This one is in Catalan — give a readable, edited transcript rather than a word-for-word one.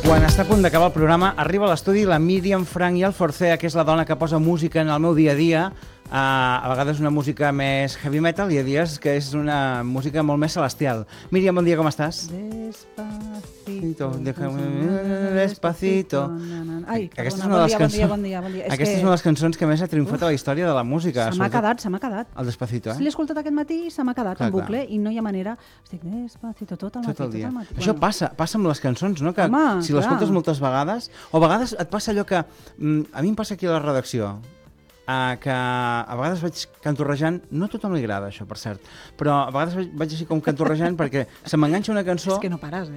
Quan està a punt d'acabar el programa, arriba a l'estudi la Míriam Frank i el Forcea, que és la dona que posa música en el meu dia a dia. A vegades una música més heavy metal i a dies que és una música molt més celestial. Míriam, bon dia, com estàs? Despacito, despacito. Ai, Aquesta perdona, és bon dia. Aquesta és una de les cançons que més ha triomfat a la història de la música. Se m'ha quedat. El Despacito, Si l'he escoltat aquest matí, se m'ha quedat en bucle i no hi ha manera. Estic despacito tot el dia. matí. Això passa amb les cançons, no? Que Home, si l'escoltes moltes vegades, o a vegades et passa allò que... A mi em passa aquí a la redacció, que a vegades vaig cantorrejant, no a tothom li agrada això, per cert, però a vegades vaig així com cantorrejant perquè se m'enganxa una cançó... És que no pares,